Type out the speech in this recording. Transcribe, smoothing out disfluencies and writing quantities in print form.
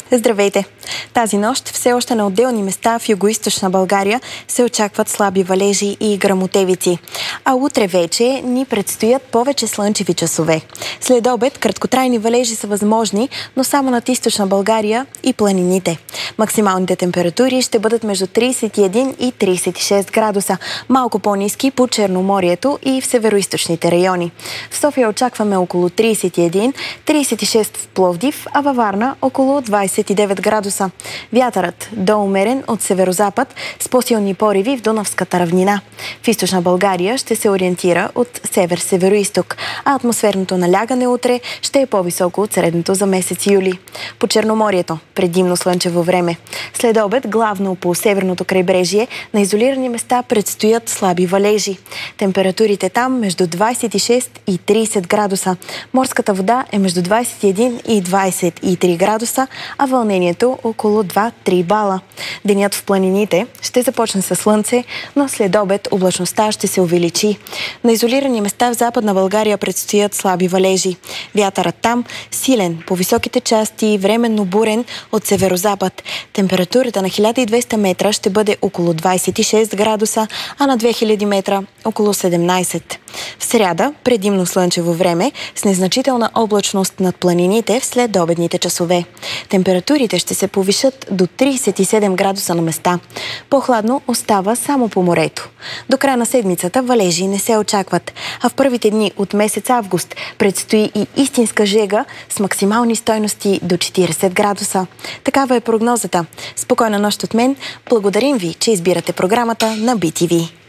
Здравейте! Тази нощ все още на отделни места в югоизточна България се очакват слаби валежи и гръмотевици. А утре вече ни предстоят повече слънчеви часове. След обед краткотрайни валежи са възможни, но само над източна България и планините. Максималните температури ще бъдат между 31 и 36 градуса, малко по-ниски по Черноморието и в североизточните райони. В София очакваме около 31, 36 в Пловдив, а във Варна около 29 градуса. Вятърът до умерен от северозапад с по-силни пориви в Дунавската равнина. В източна България ще се ориентира от север-североизток, а атмосферното налягане утре ще е по-високо от средното за месец юли. По Черноморието предимно слънчево време. След обед главно по северното крайбрежие на изолирани места предстоят слаби валежи. Температурите там между 26 и 30 градуса. Морската вода е между 21 и 23 градуса, а вълнението около 2-3 бала. Денят в планините ще започне със слънце, но след обед облачността ще се увеличи. На изолирани места в Западна България предстоят слаби валежи. Вятърът там силен, по високите части временно бурен от северозапад. Температурата на 1200 метра ще бъде около 26 градуса, а на 2000 метра около 17. В сряда предимно слънчево време с незначителна облачност над планините в следобедните часове. Температурите ще се повишат до 37 градуса на места. По-хладно остава само по морето. До края на седмицата валежи не се очакват, а в първите дни от месец август предстои и истинска жега с максимални стойности до 40 градуса. Такава е прогнозата. Спокойна нощ от мен. Благодарим ви, че избирате програмата на BTV.